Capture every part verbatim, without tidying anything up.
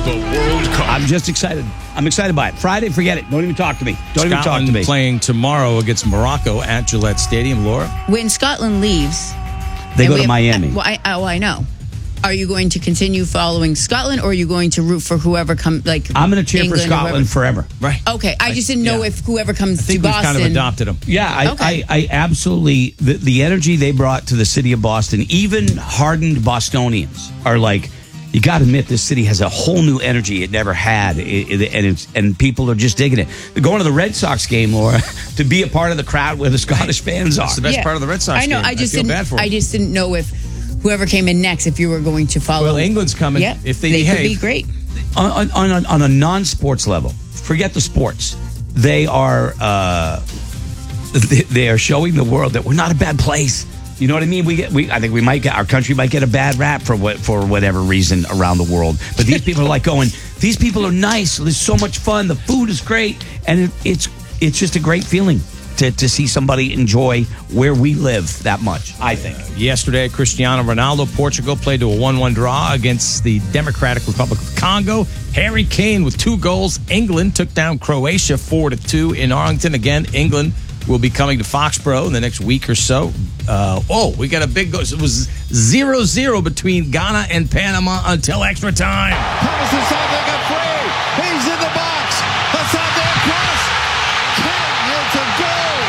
the World Cup. I'm just excited. I'm excited by it. Friday, forget it. Don't even talk to me. Don't Scotland even talk to me. Playing tomorrow against Morocco at Gillette Stadium. Laura? When Scotland leaves... They go to have, Miami. Well I, well, I know. Are you going to continue following Scotland, or are you going to root for whoever comes? Like I'm going to cheer England for Scotland forever. Right. Okay, I just didn't know yeah. if whoever comes I think to we've Boston. kind of adopted them. Yeah, I, Okay. I, I absolutely the, the energy they brought to the city of Boston. Even hardened Bostonians are like, you got to admit, this city has a whole new energy it never had, it, it, and it's and people are just digging it. They're going to the Red Sox game, Laura, to be a part of the crowd where the Scottish fans are. It's the best Yeah. part of the Red Sox I know. game. I just feel didn't. bad for them. I just didn't know if whoever came in next, if you were going to follow. Well, England's coming. Yeah, If they they behave. could be great. on, on, on, on a non-sports level, forget the sports. They are uh, they, they are showing the world that we're not a bad place. You know what I mean? We get we I think we might get our country might get a bad rap for what for whatever reason around the world. But these people are like going, these people are nice. There's so much fun. The food is great, and it, it's it's just a great feeling to to see somebody enjoy where we live that much. I think. Yesterday, Cristiano Ronaldo, Portugal, played to a one one draw against the Democratic Republic of Congo. Harry Kane with two goals. England took down Croatia four to two in Arlington. Again, England will be coming to Foxborough in the next week or so. Uh, oh, we got a big goal. It was zero zero between Ghana and Panama until extra time. Patterson side, they got free. He's in the box. Outside there, cross. King, it's a goal.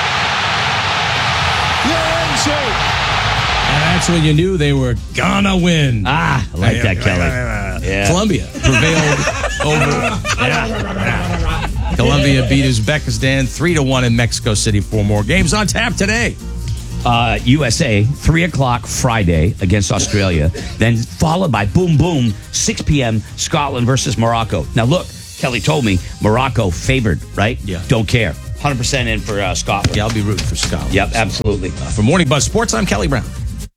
You're in shape. And that's when you knew they were gonna win. Ah, I like that, Kelly. Yeah. Colombia prevailed over. Yeah. Colombia beat Uzbekistan three to one in Mexico City. Four more games on tap today. Uh, U S A, three o'clock Friday against Australia, then followed by boom, boom, six p.m. Scotland versus Morocco. Now, look, Kelly told me Morocco favored, right? Yeah. Don't care. one hundred percent in for uh, Scotland. Yeah, I'll be rooting for Scotland. Yep, absolutely. Uh, for Morning Buzz Sports, I'm Kelly Brown.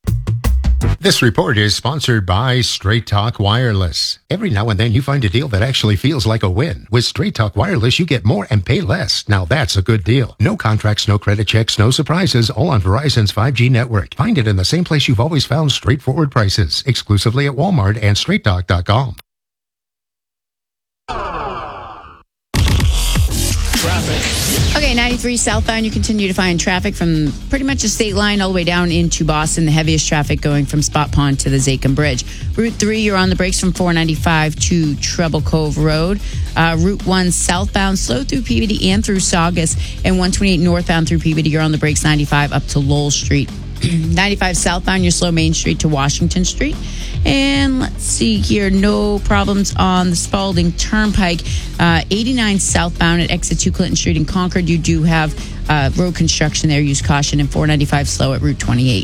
This report is sponsored by Straight Talk Wireless. Every now and then you find a deal that actually feels like a win. With Straight Talk Wireless, you get more and pay less. Now that's a good deal. No contracts, no credit checks, no surprises, all on Verizon's five G network. Find it in the same place you've always found straightforward prices, exclusively at Walmart and straight talk dot com. Okay, ninety-three southbound, you continue to find traffic from pretty much the state line all the way down into Boston. The heaviest traffic going from Spot Pond to the Zachem Bridge. Route three, you're on the brakes from four ninety-five to Treble Cove Road. Uh, Route one southbound, slow through Peabody and through Saugus. And one twenty-eight northbound through Peabody, you're on the brakes ninety-five up to Lowell Street. ninety-five southbound, you're slow Main Street to Washington Street. And let's see here, no problems on the Spalding Turnpike. Uh, eighty-nine southbound at exit two Clinton Street in Concord. You do have uh, road construction there. Use caution. And four ninety-five slow at Route twenty-eight.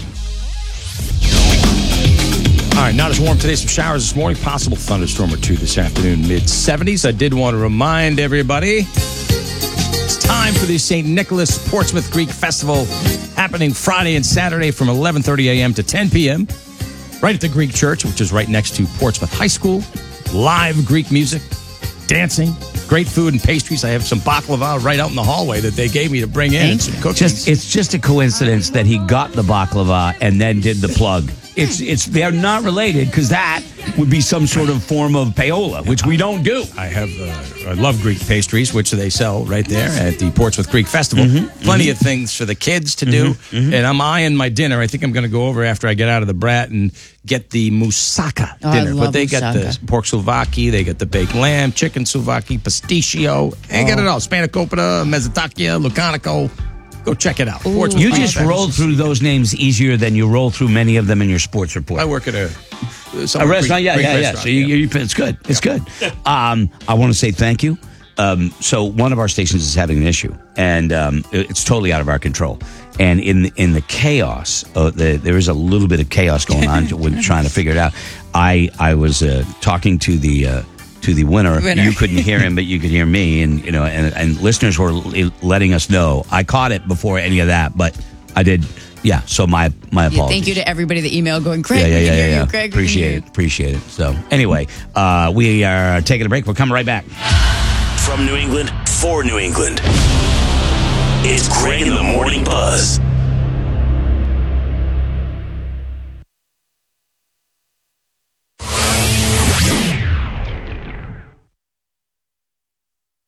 All right, not as warm today. Some showers this morning. Possible thunderstorm or two this afternoon. mid seventies. I did want to remind everybody it's time for the Saint Nicholas Portsmouth Greek Festival happening Friday and Saturday from eleven thirty a.m. to ten p.m. right at the Greek Church, which is right next to Portsmouth High School. Live Greek music, dancing, great food and pastries. I have some baklava right out in the hallway that they gave me to bring in. And some cookies. Just, it's just a coincidence that he got the baklava and then did the plug. It's it's they're not related because that would be some sort of form of payola, which we don't do. I have, uh, I love Greek pastries, which they sell right there at the Portsmouth Greek Festival. Mm-hmm, Plenty mm-hmm. of things for the kids to do. Mm-hmm, mm-hmm. And I'm eyeing my dinner. I think I'm going to go over after I get out of the brat and get the moussaka Oh, I dinner. love But they got the moussaka. pork souvlaki, they got the baked lamb, chicken souvlaki, pasticcio. They got it all. Spanakopita, mezzaticchia, lucanico. Go check it out. Portsmouth You Greek just Festival. rolled through those names easier than you roll through many of them in your sports report. I work at a, A restaurant, yeah, yeah, yeah. So you, you, it's good. It's good. Um, I want to say thank you. Um, so one of our stations is having an issue, and um, it- it's totally out of our control. And in in the chaos, uh, the, there is a little bit of chaos going on with trying to figure it out. I I was uh, talking to the. Uh, to the winner. Winner. You couldn't hear him, but you could hear me, and you know, and, and listeners were l- letting us know. I caught it before any of that, but I did. Yeah. So my my apologies. Yeah, thank you to everybody that emailed going, Craig, Yeah, yeah, we yeah, can yeah. hear yeah. you. Craig, we can appreciate hear it. Appreciate it. So anyway, uh, we are taking a break. We'll come right back. From New England, for New England, it's Greg in the Morning Buzz.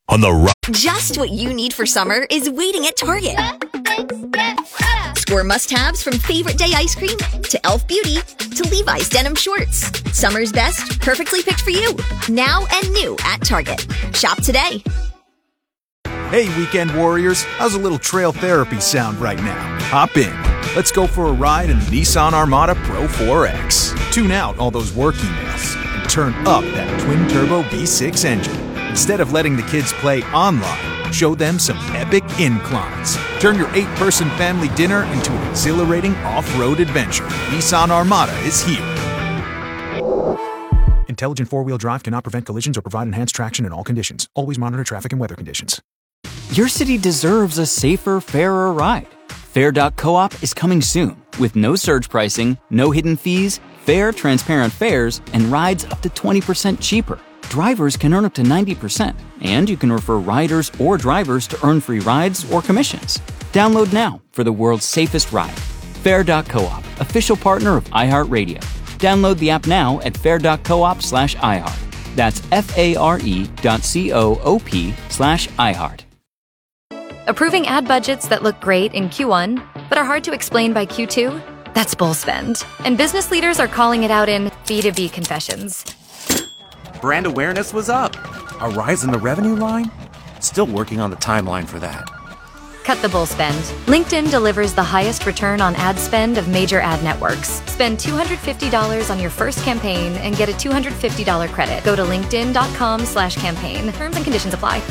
on the rock. Just what you need for summer is waiting at Target. Score must-haves from Favorite Day ice cream to e l f Beauty to Levi's denim shorts. Summer's best, perfectly picked for you. Now and new at Target. Shop today. Hey, weekend warriors. How's a little trail therapy sound right now? Hop in. Let's go for a ride in the Nissan Armada Pro four X. Tune out all those work emails and turn up that twin-turbo V six engine. Instead of letting the kids play online, show them some epic inclines. Turn your eight-person family dinner into an exhilarating off-road adventure. Nissan Armada is here. Intelligent four-wheel drive cannot prevent collisions or provide enhanced traction in all conditions. Always monitor traffic and weather conditions. Your city deserves a safer, fairer ride. Fair dot coop is coming soon with no surge pricing, no hidden fees, fair, transparent fares, and rides up to twenty percent cheaper. Drivers can earn up to ninety percent, and you can refer riders or drivers to earn free rides or commissions. Download now for the world's safest ride. Fair dot coop, official partner of iHeartRadio. Download the app now at fair dot coop slash iHeart. That's F-A-R-E dot C-O-O-P slash iHeart. Approving ad budgets that look great in Q one, but are hard to explain by Q two? That's bull spend. And business leaders are calling it out in B two B confessions. Brand awareness was up. A rise in the revenue line? Still working on the timeline for that. Cut the bull spend. LinkedIn delivers the highest return on ad spend of major ad networks. Spend two hundred fifty dollars on your first campaign and get a two hundred fifty dollars credit. Go to linkedin.com slash campaign. Terms and conditions apply.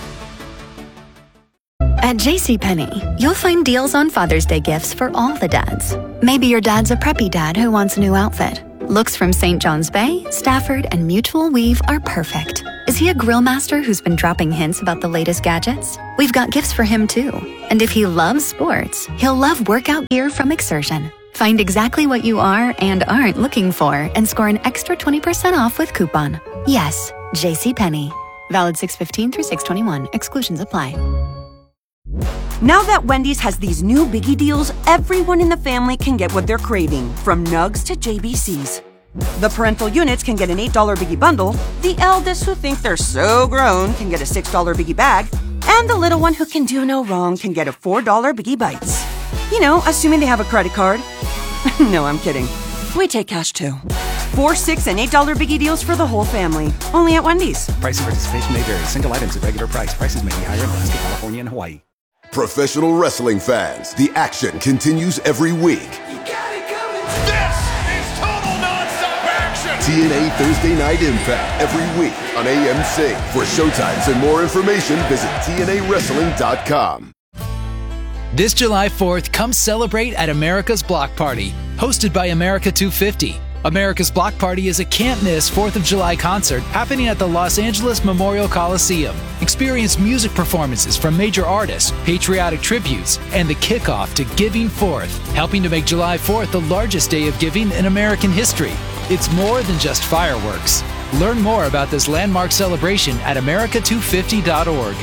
At JCPenney, you'll find deals on Father's Day gifts for all the dads. Maybe your dad's a preppy dad who wants a new outfit. Looks from Saint John's Bay, Stafford, and Mutual Weave are perfect. Is he a grill master who's been dropping hints about the latest gadgets? We've got gifts for him too. And if he loves sports, he'll love workout gear from Exertion. Find exactly what you are and aren't looking for and score an extra twenty percent off with coupon. Yes, JCPenney. Valid six fifteen through six twenty-one. Exclusions apply. Now that Wendy's has these new biggie deals, everyone in the family can get what they're craving, from nugs to J B Cs. The parental units can get an eight dollar biggie bundle, the eldest who think they're so grown can get a six dollar biggie bag, and the little one who can do no wrong can get a four dollar biggie bites. You know, assuming they have a credit card. No, I'm kidding. We take cash too. Four, six, and eight dollar biggie deals for the whole family. Only at Wendy's. Price and participation may vary. Single items at regular price. Prices may be higher in Alaska, California, and Hawaii. Professional wrestling fans, the action continues every week. You got it coming. This is total nonstop action. T N A Thursday Night Impact every week on A M C. For showtimes and more information, visit T N A wrestling dot com. This July fourth, come celebrate at America's Block Party, hosted by America two fifty. America's Block Party is a can't-miss fourth of July concert happening at the Los Angeles Memorial Coliseum. Experience music performances from major artists, patriotic tributes, and the kickoff to Giving Fourth, helping to make July fourth the largest day of giving in American history. It's more than just fireworks. Learn more about this landmark celebration at America two fifty dot org.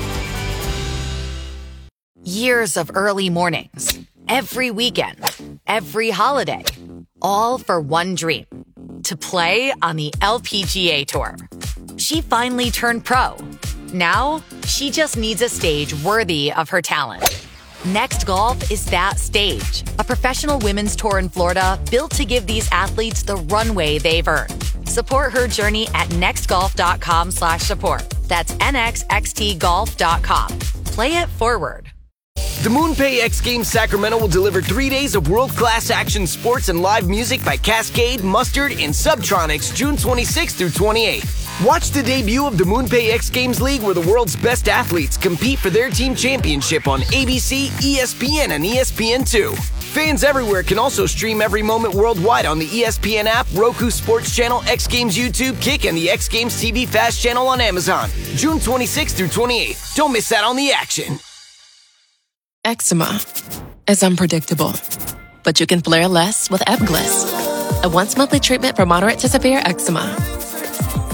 Years of early mornings, every weekend, every holiday, all for one dream, to play on the L P G A Tour. She finally turned pro. Now, she just needs a stage worthy of her talent. Next Golf is that stage, a professional women's tour in Florida built to give these athletes the runway they've earned. Support her journey at nextgolf.com slash support. That's N X X T golf dot com. Play it forward. The MoonPay X Games Sacramento will deliver three days of world-class action sports and live music by Cascade, Mustard, and Subtronics June twenty-sixth through twenty-eighth. Watch the debut of the MoonPay X Games League, where the world's best athletes compete for their team championship on A B C, E S P N, and E S P N two. Fans everywhere can also stream every moment worldwide on the E S P N app, Roku Sports Channel, X Games YouTube, Kick, and the X Games T V Fast channel on Amazon. June twenty-sixth through twenty-eighth. Don't miss out on the action. Eczema is unpredictable, but you can flare less with Ebglyss, a once-monthly treatment for moderate to severe eczema.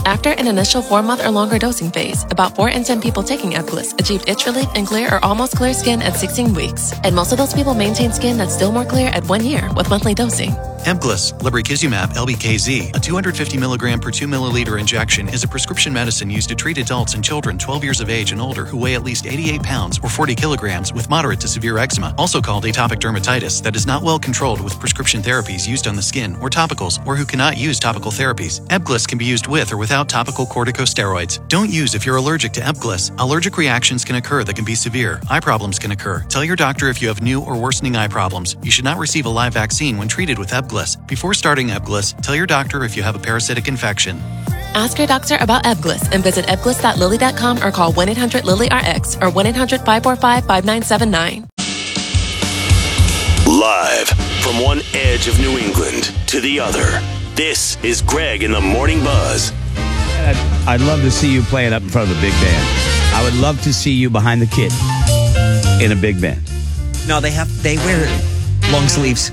After an initial four-month or longer dosing phase, about four in ten people taking Ebglyss achieved itch relief and clear or almost clear skin at sixteen weeks. And most of those people maintain skin that's still more clear at one year with monthly dosing. Ebglyss, lebrikizumab L B K Z, a two hundred fifty milligram per two milliliter injection, is a prescription medicine used to treat adults and children twelve years of age and older who weigh at least eighty-eight pounds or forty kilograms with moderate to severe eczema, also called atopic dermatitis, that is not well controlled with prescription therapies used on the skin or topicals, or who cannot use topical therapies. Ebglyss can be used with or without topical corticosteroids. Don't use if you're allergic to Ebglyss. Allergic reactions can occur that can be severe. Eye problems can occur. Tell your doctor if you have new or worsening eye problems. You should not receive a live vaccine when treated with Ebglyss. Before starting Ebglyss, tell your doctor if you have a parasitic infection. Ask your doctor about Ebglyss and visit ebglyss dot lilly dot com or call one eight hundred lilly R X or one eight hundred five four five five nine seven nine. Live from one edge of New England to the other, this is Greg in the Morning Buzz. I'd, I'd love to see you playing up in front of a big band. I would love to see you behind the kid in a big band. No, they have they wear long sleeves.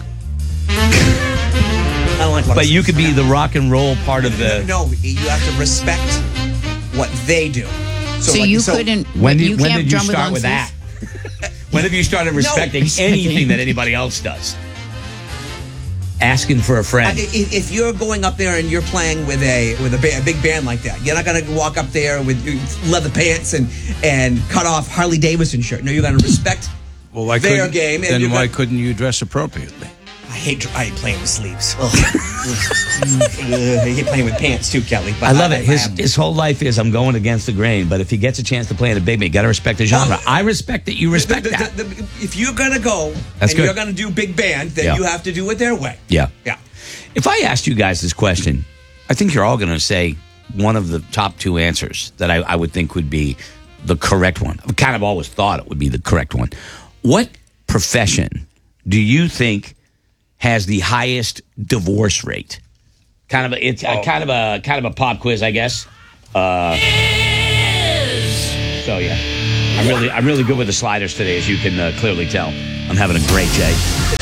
I don't like long But sleeves. you could be the rock and roll part of the. No, you have to respect what they do. So, like, you couldn't. When did, you when can't did you drum with start long with that? sleeves? When have you started respecting respecting. anything that anybody else does? Asking for a friend. I- If if you're going up there and you're playing with a with a, ba- a big band like that, you're not gonna walk up there with leather pants and and cut off Harley Davidson shirt. No, you're gonna respect Well, why their couldn't- game. And Then you're why gonna- couldn't you dress appropriately? I hate I hate playing with sleeves. Ugh. I hate playing with pants too, Kelly. But I love it. His am- his whole life is I'm going against the grain, but if he gets a chance to play in a big band, you got to respect the genre. I respect that you respect the- the- that. the- the- if you're gonna go That's and good. you're gonna do big band, then Yeah. you have to do it their way. Yeah. Yeah. If I asked you guys this question, I think you're all going to say one of the top two answers that I, I would think would be the correct one. I've kind of always thought it would be the correct one. What profession do you think has the highest divorce rate? Kind of a, it's a, kind of a kind of a pop quiz, I guess. Uh, so yeah, I'm really I'm really good with the sliders today, as you can uh, clearly tell. I'm having a great day.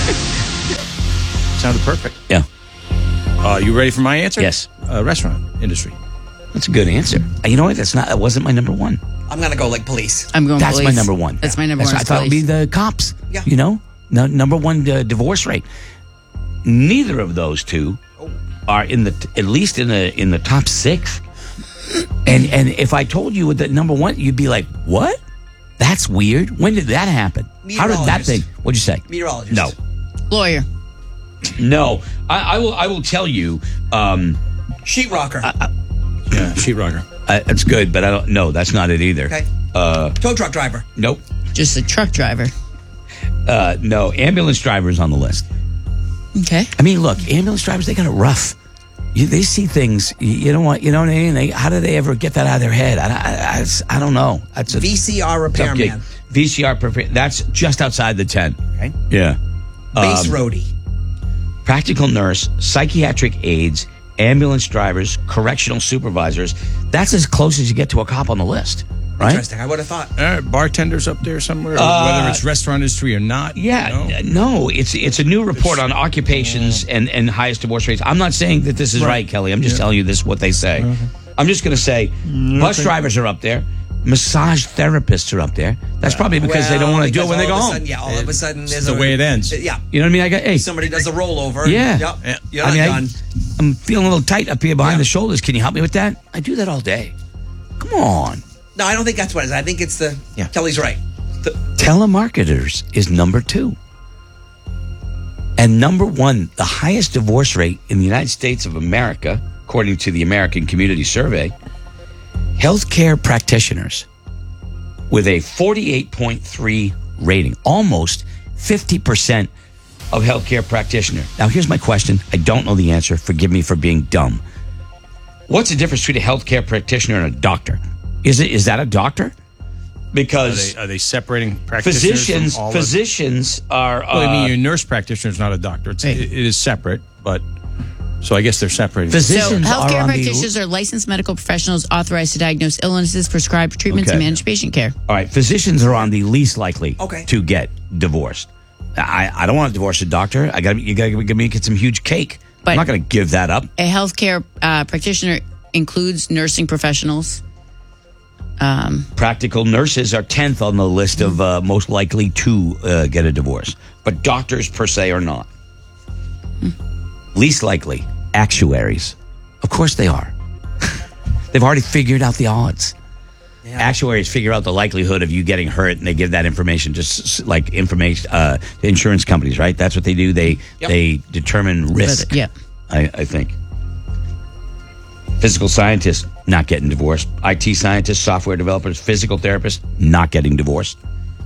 Sounded perfect. Yeah. Uh, you ready for my answer? Yes. Uh, restaurant industry. That's a good answer. Uh, You know what? That's not. That wasn't my number one. I'm gonna go like police. I'm going. That's police. my number one. That's my number That's one. what I is thought it would be police. the cops. Yeah. You know, no, number one uh, divorce rate. Neither of those two are in the at least in the in the top six. And and if I told you that number one, you'd be like, "What? That's weird. When did that happen? How did that Meteorologist. thing? What'd you say? Meteorologist. No, Lawyer. no. I, I will. I will tell you. Um, Sheetrocker. Yeah, sheetrocker. uh, that's good, but I don't. No, that's not it either. Okay. Uh, Tow truck driver. nope. Just a truck driver. Uh, no. Ambulance drivers on the list. Okay. I mean, look, ambulance drivers, they got it rough. You, they see things, you, you know what, you know what I mean? They, how do they ever get that out of their head? I, I, I, I don't know. That's a V C R tough gig. repairman. V C R repair, that's just outside the ten. Okay. Yeah. Base Um, roadie. Practical nurse, psychiatric aides, ambulance drivers, correctional supervisors. That's as close as you get to a cop on the list, right? Interesting. I would have thought. Uh, bartenders up there somewhere, Uh, whether it's restaurant industry or not. Yeah, you know? n- no, it's it's a new report on occupations and, and highest divorce rates. I'm not saying that this is right, Right. Kelly. I'm just Yeah. telling you this is what they say. I'm just going to say bus okay. drivers are up there. Massage therapists are up there. That's probably because they don't Well, want to do it because when they go all of a home. sudden- yeah, all of a sudden there's the a, way it ends. Yeah. You know what I mean? I got hey, Somebody does a rollover. yeah. Yep. Yeah. You're I not mean, I, done. I'm feeling a little tight up here behind Yeah. the shoulders. Can you help me with that? I do that all day. Come on. No, I don't think that's what it is. I think it's the. Yeah. Kelly's right. The, Telemarketers is number two. And number one, the highest divorce rate in the United States of America, according to the American Community Survey, healthcare practitioners with a forty-eight point three rating, almost fifty percent of healthcare practitioner. Now, here's my question. I don't know the answer. Forgive me for being dumb. What's the difference between a healthcare practitioner and a doctor? Is it is that a doctor? Are Because they, are they separating practitioners physicians from all physicians are. Of, well, I uh, mean, your nurse practitioner is not a doctor. It's, it, it is separate, but so I guess they're separating. Physicians So, are healthcare on the- practitioners are licensed medical professionals authorized to diagnose illnesses, prescribe treatments, Okay. and manage patient care. All right, physicians are on the least likely Okay. to get divorced. I, I don't want to divorce a doctor. I got you got to give me get some huge cake. But- I'm not going to give that up. A healthcare uh, practitioner includes nursing professionals. Um, Practical nurses are tenth on the list of uh, most likely to uh, get a divorce, but doctors per se are not. Hmm. Least likely, actuaries. Of course they are. They've already figured out the odds. Yeah. Actuaries figure out the likelihood of you getting hurt, and they give that information just like information uh, to insurance companies, right? That's what they do. They yep. they determine risk. Yeah, I, I think. Physical scientists not getting divorced. I T scientists, software developers, physical therapists not getting divorced.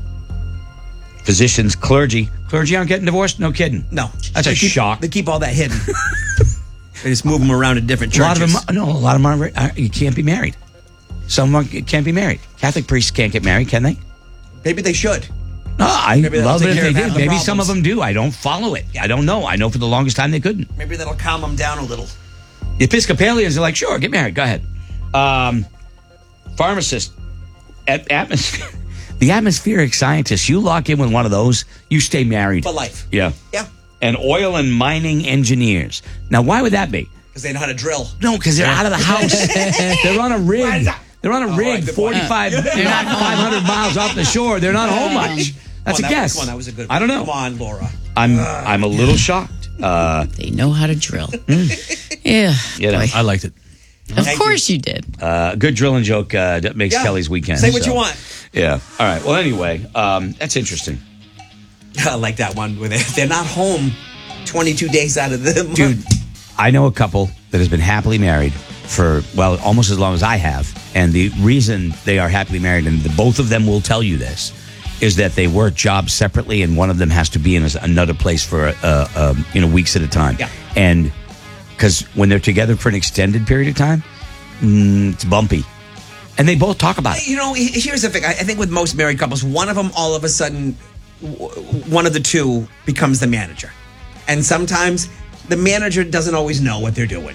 Physicians, clergy, clergy aren't getting divorced. No kidding. No, that's they a keep, shock. They keep all that hidden. They just move them around to different churches. A lot churches. of them, no, a lot of them are. You can't be married. Some of them can't be married. Catholic priests can't get married, can they? Maybe they should. No, I Maybe love it if they of did. the Maybe problems. some of them do. I don't follow it. I don't know. I know for the longest time they couldn't. Maybe that'll calm them down a little. The Episcopalians are like, sure, get married. Go ahead. Um, pharmacist, at atmosphere, the atmospheric scientists. You lock in with one of those, you stay married for life. Yeah, yeah. And oil and mining engineers. Now, why would that be? Because they know how to drill. No, because they're out of the house. They're on a rig. They're on a rig, oh, right, forty-five, they're not five hundred miles off the shore. They're not home much. That's oh, a that guess. Was one. That was a good one. I don't know. Come on, Laura. I'm I'm a little shocked. Uh, they know how to drill. Mm. Yeah, you know, I liked it. Of Thank course you, you did. Uh, good drilling joke uh, that makes yeah. Kelly's weekend. Say what so. you want. Yeah. All right. Well, anyway, um, that's interesting. I like that one. Where they're not home twenty-two days out of the month. Dude, I know a couple that has been happily married for, well, almost as long as I have. And the reason they are happily married, and the, both of them will tell you this, is that they work jobs separately, and one of them has to be in a, another place for uh, um, you know weeks at a time. Yeah. And because when they're together for an extended period of time, mm, it's bumpy. And they both talk about it. You know, here's the thing. I think with most married couples, one of them all of a sudden, one of the two becomes the manager. And sometimes the manager doesn't always know what they're doing.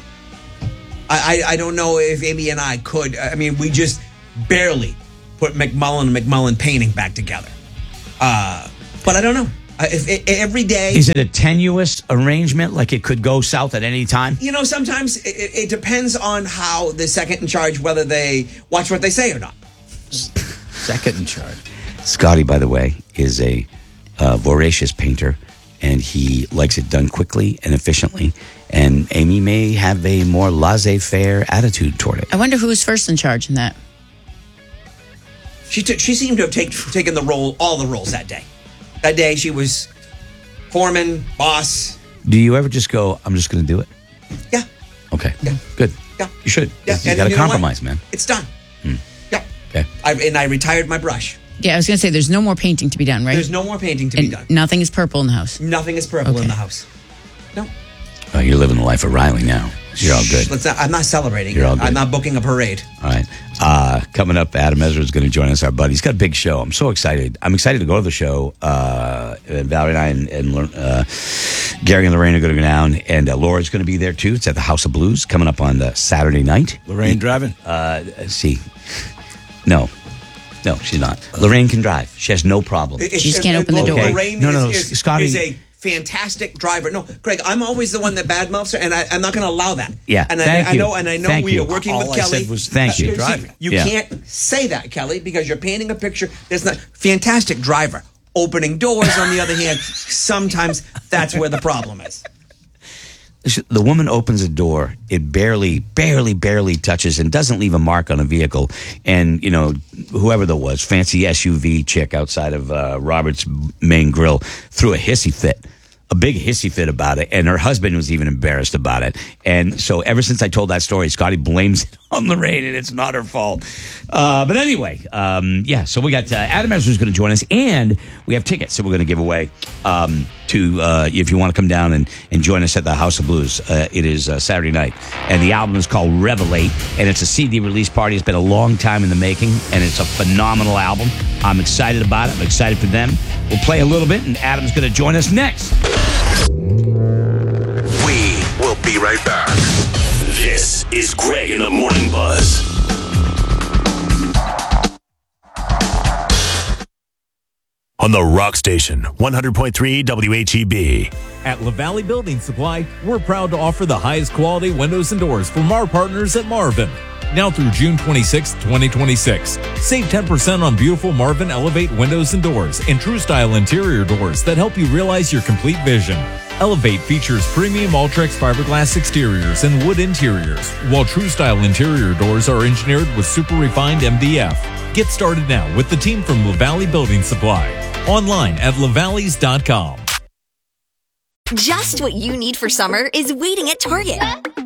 I, I, I don't know if Amy and I could. I mean, we just barely put McMullen and McMullen painting back together. Uh, but I don't know. Uh, if, if every day, is it a tenuous arrangement? Like it could go south at any time? You know, sometimes it, it depends on how the second in charge, whether they watch what they say or not. Second in charge. Scotty, by the way, is a uh, voracious painter, and he likes it done quickly and efficiently. And Amy may have a more laissez-faire attitude toward it. I wonder who's first in charge in that. She took. She seemed to have take, taken the role, all the roles that day. That day, she was foreman, boss. Do you ever just go, I'm just going to do it? Yeah. Okay. Yeah. Good. Yeah. You should. Yeah. You got to compromise, man. It's done. Hmm. Yeah. Okay. I, and I retired my brush. Yeah, I was going to say, there's no more painting to be done, right? There's no more painting to and be done. Nothing is purple in the house. Nothing is purple okay. in the house. No. Oh, you're living the life of Riley now. You're all good. Let's not, I'm not celebrating. You're all good. I'm not booking a parade. All right. Uh, coming up, Adam Ezra is going to join us, our buddy. He's got a big show. I'm so excited. I'm excited to go to the show. Uh, and Valerie and I and, and uh, Gary and Lorraine are going to go down, and uh, Laura's going to be there too. It's at the House of Blues coming up on uh, Saturday night. Lorraine driving? Uh, let's see. No. No, she's not. Lorraine can drive. She has no problem. It- She just it- can't it- open the door. Lorraine No, no, no, is, is, Scotty- is a fantastic driver. No, Greg, I'm always the one that badmouths her, and I, I'm not going to allow that. Yeah, and thank I, I you. know, and I know Thank we you. are working All with I Kelly. said was thank you. Uh, see, Driving. You Yeah. can't say that, Kelly, because you're painting a picture. There's not fantastic driver. Opening doors, on the other hand, sometimes that's where the problem is. The woman opens a door, it barely, barely, barely touches and doesn't leave a mark on a vehicle. And, you know, whoever there was, fancy S U V chick outside of uh, Robert's main grill, threw a hissy fit. A big hissy fit about it, and her husband was even embarrassed about it. And so ever since I told that story, Scotty blames it on Lorraine, and it's not her fault. Uh, but anyway, um, yeah, so we got uh, Adam Ezra is going to join us, and we have tickets that we're going to give away um, to, uh, if you want to come down and, and join us at the House of Blues. Uh, it is uh, Saturday night, and the album is called Revelate, and it's a C D release party. It's been a long time in the making, and it's a phenomenal album. I'm excited about it. I'm excited for them. We'll play a little bit, and Adam's going to join us next. We will be right back. This is Greg in the Morning Buzz. on the Rock Station, one hundred point three W H E B. At LaValley Building Supply, we're proud to offer the highest quality windows and doors from our partners at Marvin. Now through June twenty-sixth, twenty twenty-six. Save ten percent on beautiful Marvin Elevate windows and doors and True Style interior doors that help you realize your complete vision. Elevate features premium Ultrex fiberglass exteriors and wood interiors, while True Style interior doors are engineered with super refined M D F. Get started now with the team from LaValley Building Supply. Online at lavalleys dot com. Just what you need for summer is waiting at Target.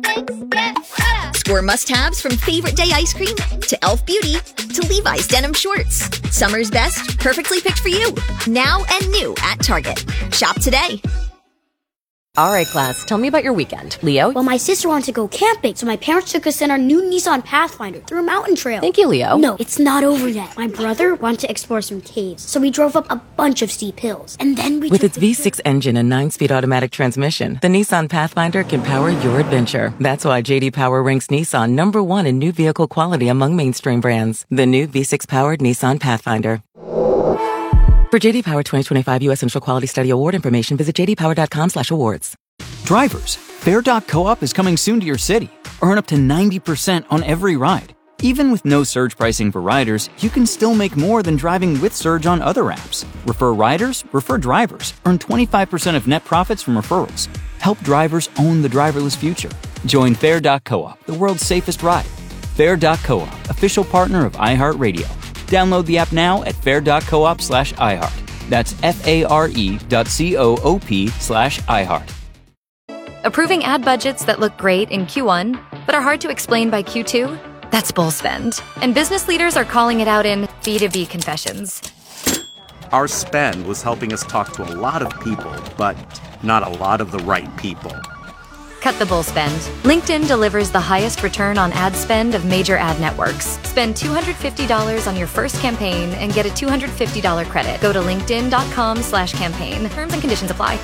Score must-haves from Favorite Day ice cream to e l f Beauty to Levi's denim shorts. Summer's best, perfectly picked for you. Now and new at Target. Shop today. All right, class, tell me about your weekend. Leo? Well, my sister wanted to go camping, so my parents took us in our new Nissan Pathfinder through a mountain trail. Thank you, Leo. No, it's not over yet. My brother wanted to explore some caves, so we drove up a bunch of steep hills. And then we With took its V six engine and nine-speed automatic transmission, the Nissan Pathfinder can power your adventure. That's why J D Power ranks Nissan number one in new vehicle quality among mainstream brands. The new V six-powered Nissan Pathfinder. For J D Power twenty twenty-five U S Central Quality Study Award information, visit j d power dot com slash awards. Drivers, Fair dot co-op is coming soon to your city. Earn up to ninety percent on every ride. Even with no surge pricing for riders, you can still make more than driving with Surge on other apps. Refer riders, refer drivers. Earn twenty-five percent of net profits from referrals. Help drivers own the driverless future. Join Fair dot co-op, the world's safest ride. Fair dot co-op, official partner of iHeartRadio. Download the app now at fair dot coop slash iHeart. That's F-A-R-E dot C-O-O-P slash iHeart. Approving ad budgets that look great in Q one, but are hard to explain by Q two? That's bull spend. And business leaders are calling it out in B two B confessions. Our spend was helping us talk to a lot of people, but not a lot of the right people. Cut the bull spend. LinkedIn delivers the highest return on ad spend of major ad networks. Spend two hundred fifty dollars on your first campaign and get a two hundred fifty dollars credit. Go to linkedin dot com slash campaign. Terms and conditions apply.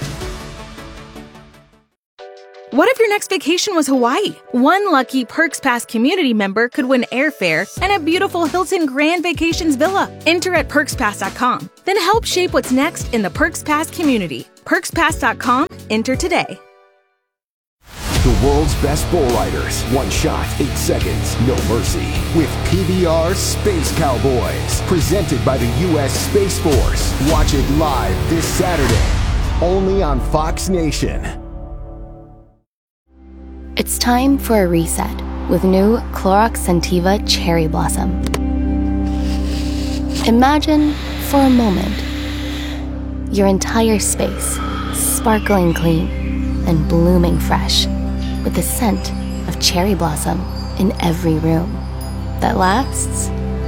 What if your next vacation was Hawaii? One lucky Perks Pass community member could win airfare and a beautiful Hilton Grand Vacations villa. Enter at perks pass dot com. Then help shape what's next in the Perks Pass community. perks pass dot com. Enter today. The world's best bull riders. One shot, eight seconds, no mercy. With P B R Space Cowboys. Presented by the U S Space Force. Watch it live this Saturday. Only on Fox Nation. It's time for a reset with new Clorox Scentiva Cherry Blossom. Imagine, for a moment, your entire space sparkling clean and blooming fresh with the scent of cherry blossom in every room that lasts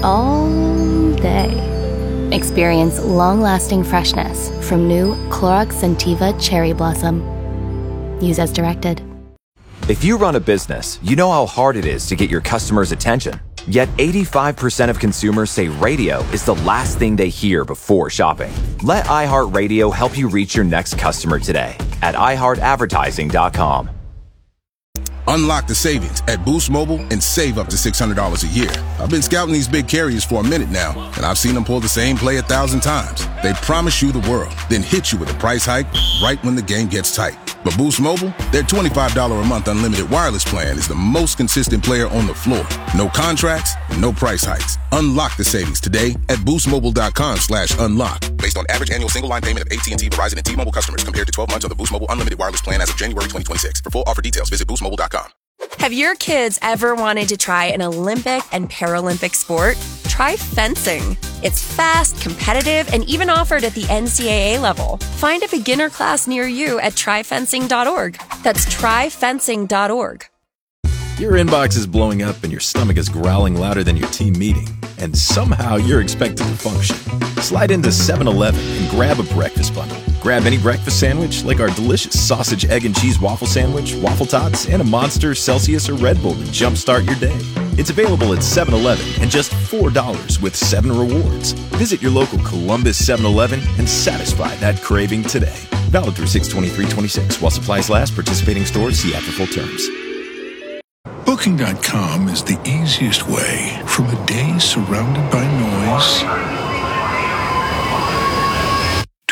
all day. Experience long-lasting freshness from new Clorox Scentiva Cherry Blossom. Use as directed. If you run a business, you know how hard it is to get your customers' attention. Yet eighty-five percent of consumers say radio is the last thing they hear before shopping. Let iHeartRadio help you reach your next customer today at i heart advertising dot com. Unlock the savings at Boost Mobile and save up to six hundred dollars a year. I've been scouting these big carriers for a minute now, and I've seen them pull the same play a thousand times. They promise you the world, then hit you with a price hike right when the game gets tight. But Boost Mobile, their twenty-five dollars a month unlimited wireless plan is the most consistent player on the floor. No contracts, no price hikes. Unlock the savings today at boost mobile dot com slash unlock. Based on average annual single line payment of A T and T, Verizon, and T-Mobile customers compared to twelve months of the Boost Mobile unlimited wireless plan as of January twenty twenty-six. For full offer details, visit boost mobile dot com. Have your kids ever wanted to try an Olympic and Paralympic sport? Try fencing. It's fast, competitive, and even offered at the N C double A level. Find a beginner class near you at try fencing dot org. That's try fencing dot org. Your inbox is blowing up and your stomach is growling louder than your team meeting. And somehow you're expected to function. Slide into seven eleven and grab a breakfast bundle. Grab any breakfast sandwich like our delicious sausage, egg, and cheese waffle sandwich, waffle tots, and a Monster, Celsius, or Red Bull to jumpstart your day. It's available at seven eleven and just four dollars with seven rewards. Visit your local Columbus seven eleven and satisfy that craving today. Valid through six twenty-three twenty-six. While supplies last, participating stores see after full terms. Booking dot com is the easiest way from a day surrounded by noise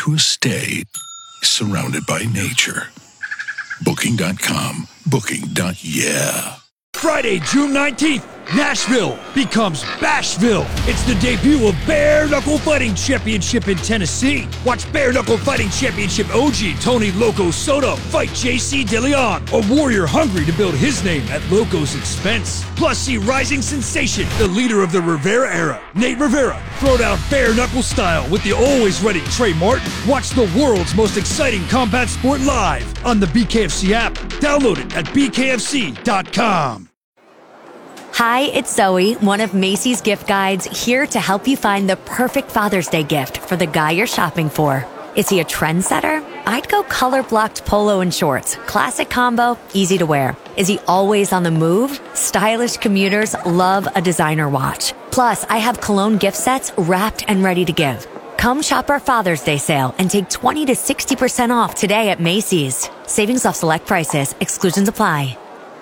to a stay surrounded by nature. Booking dot com. Booking. Yeah. Friday, June nineteenth, Nashville becomes Bashville. It's the debut of Bare Knuckle Fighting Championship in Tennessee. Watch Bare Knuckle Fighting Championship O G Tony Loco Soto fight J C DeLeon, a warrior hungry to build his name at Loco's expense. Plus, see rising sensation, the leader of the Rivera era, Nate Rivera, throw down bare knuckle style with the always ready Trey Martin. Watch the world's most exciting combat sport live on the B K F C app. Download it at B K F C dot com. Hi, it's Zoe, one of Macy's gift guides, here to help you find the perfect Father's Day gift for the guy you're shopping for. Is he a trendsetter? I'd go color-blocked polo and shorts. Classic combo, easy to wear. Is he always on the move? Stylish commuters love a designer watch. Plus, I have cologne gift sets wrapped and ready to give. Come shop our Father's Day sale and take twenty to sixty percent off today at Macy's. Savings off select prices. Exclusions apply.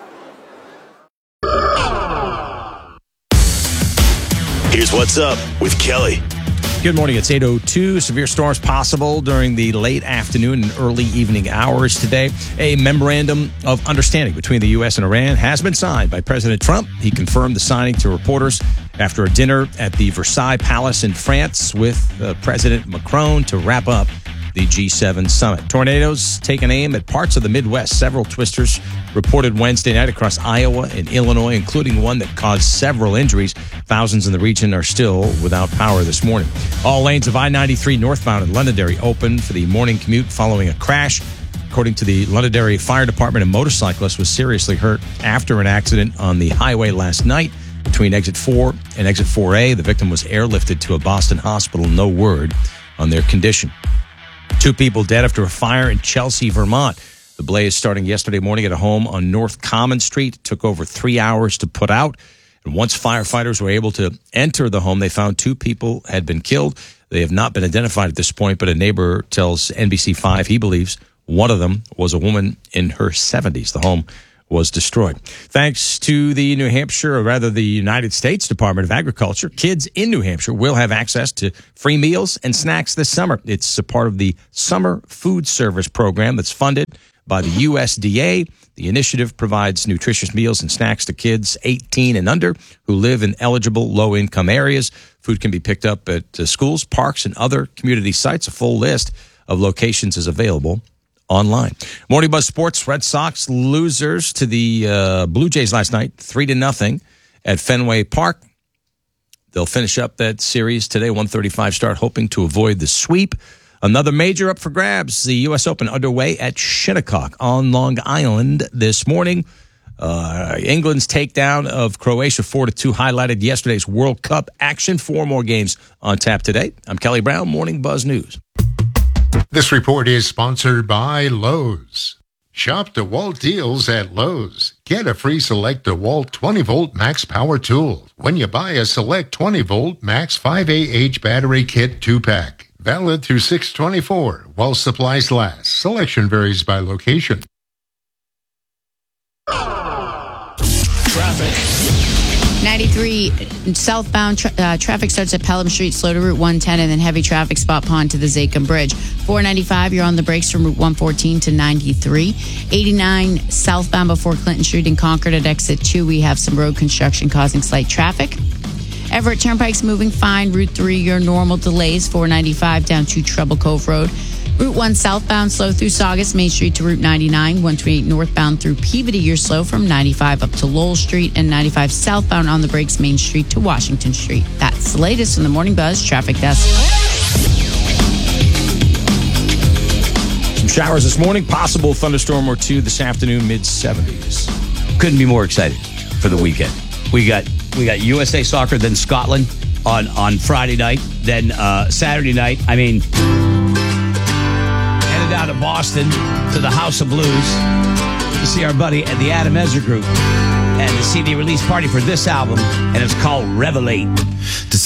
Here's what's up with Kelly. Good morning. It's eight oh two. Severe storms possible during the late afternoon and early evening hours today. A memorandum of understanding between the U S and Iran has been signed by President Trump. He confirmed the signing to reporters after a dinner at the Versailles Palace in France with uh, President Macron to wrap up the G seven summit. Tornadoes taking aim at parts of the Midwest. Several twisters reported Wednesday night across Iowa and Illinois, including one that caused several injuries. Thousands in the region are still without power this morning. All lanes of I ninety-three northbound in Londonderry open for the morning commute following a crash. According to the Londonderry Fire Department, a motorcyclist was seriously hurt after an accident on the highway last night between exit four and exit four A. The victim was airlifted to a Boston hospital. No word on their condition. Two people dead after a fire in Chelsea, Vermont. The blaze starting yesterday morning at a home on North Common Street. It took over three hours to put out. And once firefighters were able to enter the home, they found two people had been killed. They have not been identified at this point, but a neighbor tells N B C five he believes one of them was a woman in her seventies. The home was destroyed. Thanks to the New Hampshire, or rather the United States Department of Agriculture, kids in New Hampshire will have access to free meals and snacks this summer. It's a part of the Summer Food Service Program that's funded by the U S D A. The initiative provides nutritious meals and snacks to kids eighteen and under who live in eligible low-income areas. Food can be picked up at uh, schools, parks, and other community sites. A full list of locations is available online. Morning Buzz Sports. Red Sox losers to the uh, Blue Jays last night, three to nothing at Fenway Park. They'll finish up that series today, one thirty-five start, hoping to avoid the sweep. Another major up for grabs. The U S Open underway at Shinnecock on Long Island this morning. Uh, England's takedown of Croatia four to two highlighted yesterday's World Cup action. Four more games on tap today. I'm Kelly Brown, Morning Buzz News. This report is sponsored by Lowe's. Shop DeWalt deals at Lowe's. Get a free Select DeWalt twenty volt max power tool when you buy a Select twenty volt max five A H battery kit two pack. Valid through six twenty-four while supplies last. Selection varies by location. Traffic. ninety-three southbound tra- uh, traffic starts at Pelham Street, slow to Route one ten, and then heavy traffic spot pond to the Zakim Bridge. four ninety-five, you're on the brakes from Route one fourteen to ninety-three. eighty-nine southbound before Clinton Street in Concord at exit two, we have some road construction causing slight traffic. Everett Turnpike's moving fine. Route three, your normal delays. four ninety-five down to Treble Cove Road. Route one southbound slow through Saugus Main Street to Route ninety-nine. one twenty-eight northbound through Peabody, you're slow from ninety-five up to Lowell Street, and ninety-five southbound on the brakes Main Street to Washington Street. That's the latest in the Morning Buzz Traffic Desk. Some showers this morning, possible thunderstorm or two this afternoon, mid seventies. Couldn't be more excited for the weekend. We got we got U S A Soccer, then Scotland on, on Friday night, then uh, Saturday night. I mean, headed down to Boston to the House of Blues to see our buddy at the Adam Ezra Group and to see the release party for this album, and it's called Revelate.